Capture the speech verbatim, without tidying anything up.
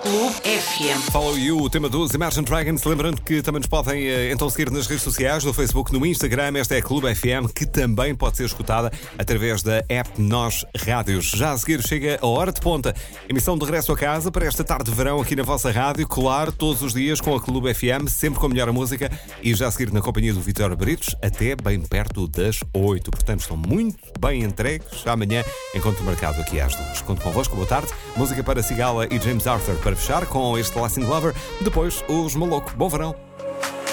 Clube F M. Follow You, o tema dos Imagine Dragons. Lembrando que também nos podem então seguir nas redes sociais, no Facebook, no Instagram. Esta é a Clube F M, que também pode ser escutada através da app Nós Rádios. Já a seguir chega a hora de ponta. Emissão de regresso a casa para esta tarde de verão aqui na vossa rádio. Claro, todos os dias com a Clube F M, sempre com a melhor música. E já a seguir na companhia do Vitor Britos, até bem perto das oito. Portanto, estão muito bem entregues. Amanhã encontro marcado aqui às duas. Conto convosco, boa tarde. Música para Sigala e James Arthur para fechar com este Lasting Lover. Depois, os Maluco. Bom verão.